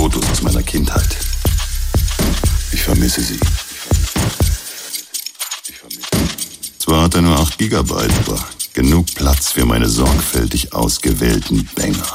Fotos aus meiner Kindheit. Ich vermisse sie. Zwar hat er nur 8 GB, aber genug Platz für meine sorgfältig ausgewählten Banger.